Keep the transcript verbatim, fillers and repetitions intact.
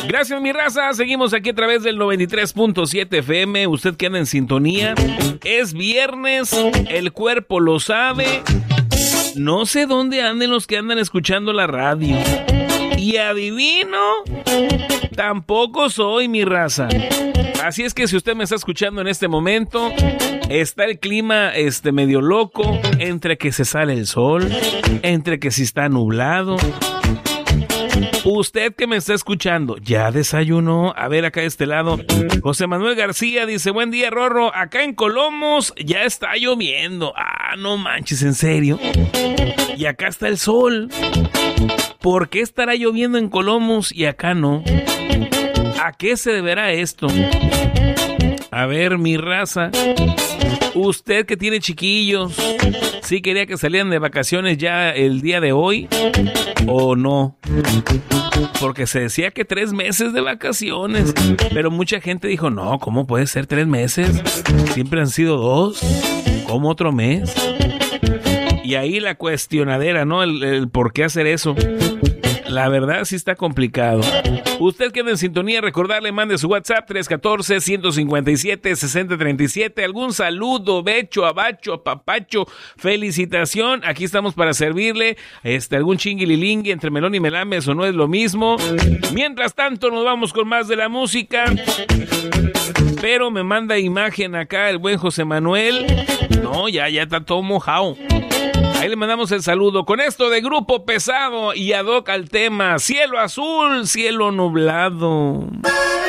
Gracias, mi raza. Seguimos aquí a través del noventa y tres punto siete F M. Usted que anda en sintonía. Es viernes, el cuerpo lo sabe. No sé dónde anden los que andan escuchando la radio. Y adivino, tampoco soy, mi raza. Así es que si usted me está escuchando en este momento, está el clima este medio loco, entre que se sale el sol, entre que si está nublado. Usted que me está escuchando, ¿ya desayunó? A ver, acá de este lado, José Manuel García dice, buen día, Rorro, acá en Colomos ya está lloviendo. Ah, no manches, ¿en serio? Y acá está el sol. ¿Por qué estará lloviendo en Colomos y acá no? ¿A qué se deberá esto? A ver, mi raza, usted que tiene chiquillos, ¿sí quería que salieran de vacaciones ya el día de hoy o no? Porque se decía que tres meses de vacaciones, pero mucha gente dijo, no, ¿cómo puede ser tres meses? Siempre han sido dos, ¿cómo otro mes? Y ahí la cuestionadera, ¿no? El, el por qué hacer eso. La verdad sí está complicado. Usted queda en sintonía, recordarle, mande su WhatsApp tres uno cuatro, uno cinco siete, seis cero tres siete. Algún saludo, becho, abacho, apapacho, felicitación. Aquí estamos para servirle. Este, algún chinguililingui entre melón y melames o no es lo mismo. Mientras tanto, nos vamos con más de la música. Pero me manda imagen acá el buen José Manuel. No, ya, ya está todo mojado. Ahí le mandamos el saludo con esto de Grupo Pesado y ad hoc al tema Cielo Azul, Cielo Nublado.